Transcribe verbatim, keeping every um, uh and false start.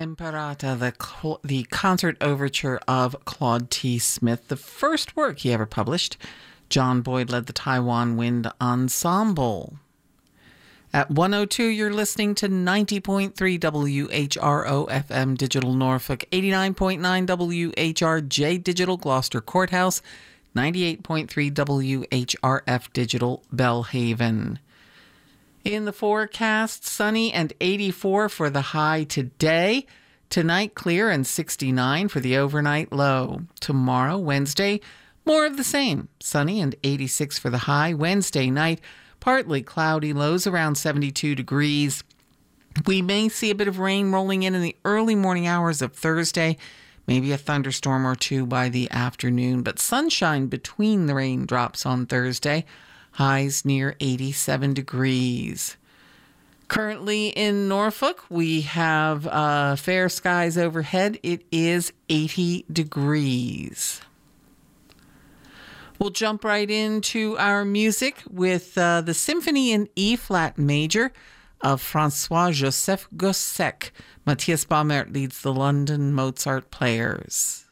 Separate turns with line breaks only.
Imperata, the, cl- the concert overture of Claude T. Smith, the first work he ever published. John Boyd led the Taiwan Wind Ensemble. At one oh two, you're listening to ninety point three W H R O F M Digital Norfolk, eighty-nine point nine W H R J Digital Gloucester Courthouse, ninety-eight point three W H R F Digital Bellhaven. In the forecast, sunny and eighty-four for the high today. Tonight, clear and sixty-nine for the overnight low. Tomorrow, Wednesday, more of the same. Sunny and eighty-six for the high. Wednesday night, partly cloudy, lows around seventy-two degrees. We may see a bit of rain rolling in in the early morning hours of Thursday. Maybe a thunderstorm or two by the afternoon, but sunshine between the raindrops on Thursday. Highs near eighty-seven degrees. Currently in Norfolk, we have uh, fair skies overhead. It is eighty degrees. We'll jump right into our music with uh, the Symphony in E-flat major of François-Joseph Gossec. Matthias Baumert leads the London Mozart Players.